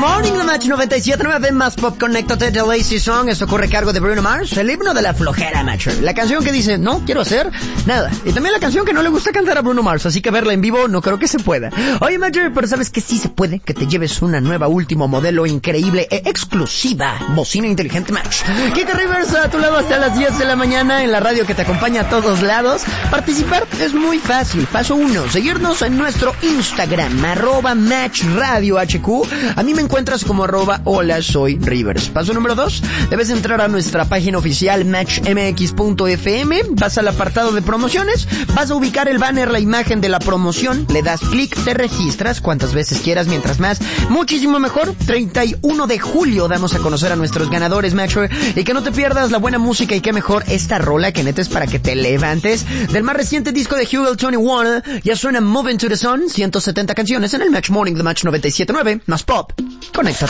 Morning, the Match 97.9 más pop. Conéctate, The Lazy Song. Esto corre a cargo de Bruno Mars, el himno de la flojera, macho. La canción que dice, no quiero hacer nada. Y también la canción que no le gusta cantar a Bruno Mars, así que verla en vivo no creo que se pueda. Oye, macho, pero ¿sabes que sí se puede? Que te lleves una nueva último modelo increíble e exclusiva bocina inteligente, Match. Kike Rivers a tu lado hasta las 10 de la mañana en la radio que te acompaña a todos lados. Participar es muy fácil. Paso 1, seguirnos en nuestro Instagram, @MatchRadioHQ. A mí me encuentras como @hola soy Rivers. Paso número 2, debes entrar a nuestra página oficial matchmx.fm, vas al apartado de promociones, vas a ubicar el banner, la imagen de la promoción, le das clic, te registras cuantas veces quieras, mientras más, muchísimo mejor. 31 de julio damos a conocer a nuestros ganadores, macho, y que no te pierdas la buena música, y qué mejor esta rola que neta es para que te levantes. Del más reciente disco de Hugo 21, ya suena Moving to the Sun, 170 canciones en el Match Morning, The Match 97.9, más pop. Conéctate.